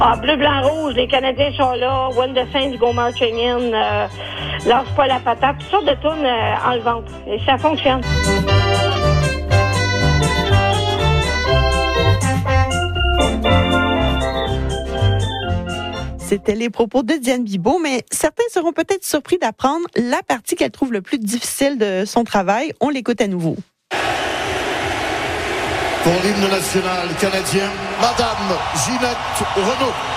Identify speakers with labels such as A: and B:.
A: Ah, bleu, blanc, rouge, les Canadiens sont là. When the Saints go marching in. Lance pas la patate. Toutes sortes de tunes enlevantes. Et ça fonctionne.
B: C'était les propos de Diane Bibeau, mais certains seront peut-être surpris d'apprendre la partie qu'elle trouve le plus difficile de son travail. On l'écoute à nouveau.
C: Pour l'hymne national canadien, Madame Ginette Renaud.